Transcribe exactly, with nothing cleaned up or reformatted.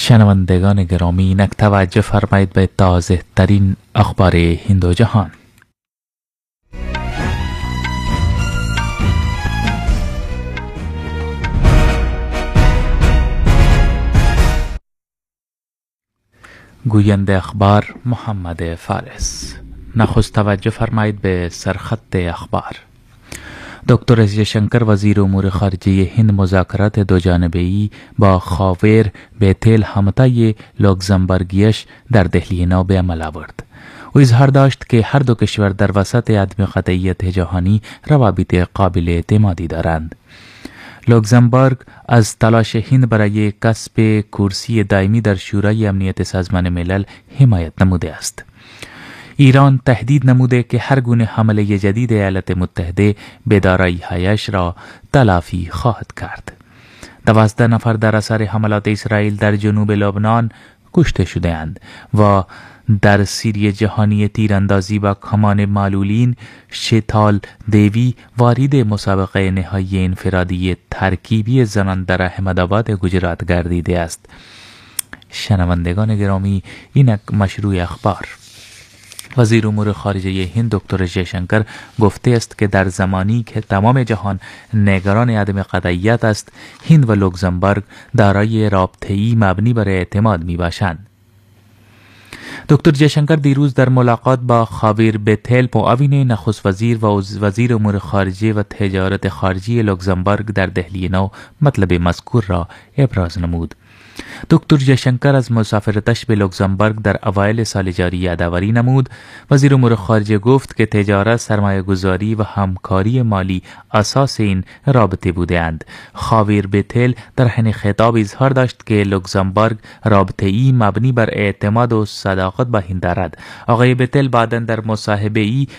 شنوندگان گرامی، اینک توجه فرمایید به تازه ترین اخبار هند و جهان. گوینده اخبار محمد فارس. نخست توجه فرمایید به سرخط اخبار. دکتر اس جیشنکر وزیر امور خارجه هند مذاکرات دو جانبه‌ای با خاویر بیتل همتای لوکزامبرگیش در دهلی نو به عمل آورد. او اظهار داشت که هر دو کشور در وسط عدم قطعیت جهانی روابط قابل اعتمادی دارند. لوکزامبورگ از تلاش هند برای کسب کرسی دائمی در شورای امنیت سازمان ملل حمایت نموده است. ایران تهدید نموده که هر گونه حمله جدید ایالات متحده به دارایی‌هایش را تلافی خواهد کرد. دوازده نفر در اثر حملات اسرائیل در جنوب لبنان کشته شده‌اند و در سری جهانی تیراندازی با کمان معلولین شیتال دیوی وارد مسابقه نهایی انفرادی ترکیبی زنان در احمدآباد گجرات گردیده است. شنوندگان گرامی، اینک مشروع اخبار. وزیر امور خارجه هند دکتر جیشنکر گفته است که در زمانی که تمام جهان نگران عدم قطعیت است، هند و لوکزامبورگ دارای رابطه‌ای مبنی بر اعتماد می باشند. دکتر جیشنکر دیروز در ملاقات با خاویر بیتل معاون نخست وزیر و وزیر امور خارجه و تجارت خارجی لوکزامبورگ در دهلی نو مطلب مذکور را ابراز نمود. دکتر جیشنکر از مسافرتش به لوکزامبورگ در اوایل سال جاری یادآوری نمود. وزیر امور خارجه گفت که تجارت، سرمایه گذاری و همکاری مالی اساس این رابطه بودند. خاویر بیتل در حین خطاب اظهار داشت که لوکزامبورگ رابطه‌ای مبنی بر اعتماد و صداقت با هند دارد. آقای بیتل بعداً در مصاحبه‌ای